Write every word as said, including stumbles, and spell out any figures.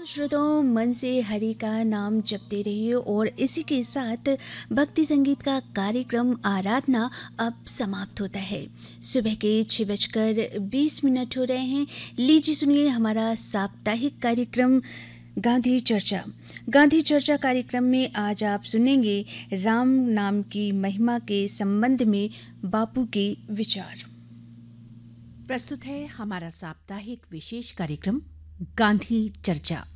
श्रोताओं, मन से हरि का नाम जपते रहिए और इसी के साथ भक्ति संगीत का कार्यक्रम आराधना अब समाप्त होता है। सुबह के छः बजकर बीस मिनट हो रहे हैं। लीजिए सुनिए हमारा साप्ताहिक कार्यक्रम गांधी चर्चा। गांधी चर्चा कार्यक्रम में आज आप सुनेंगे राम नाम की महिमा के संबंध में बापू के विचार। प्रस्तुत है हमारा साप्ताहिक विशेष कार्यक्रम गांधी चर्चा।